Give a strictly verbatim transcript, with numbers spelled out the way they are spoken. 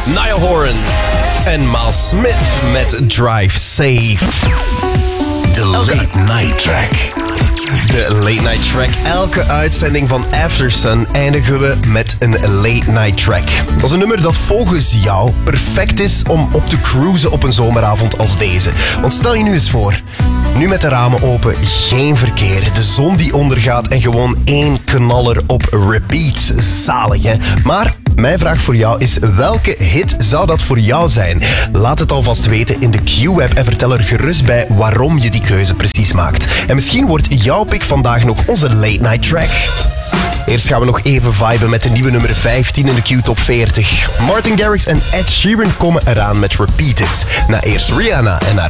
Niall Horan en Miles Smith met Drive Safe. De Late Night Track. De Late Night Track. Elke uitzending van After Sun eindigen we met een Late Night Track. Dat is een nummer dat volgens jou perfect is om op te cruisen op een zomeravond als deze. Want stel je nu eens voor, nu met de ramen open, geen verkeer, de zon die ondergaat en gewoon één knaller op repeat. Zalig, hè? Maar mijn vraag voor jou is, welke hit zou dat voor jou zijn? Laat het alvast weten in de Q-app en vertel er gerust bij waarom je die keuze precies maakt. En misschien wordt jouw pick vandaag nog onze Late Night Track. Eerst gaan we nog even viben met de nieuwe nummer vijftien in de Q-top veertig. Martin Garrix en Ed Sheeran komen eraan met Repeat It. Na eerst Rihanna en haar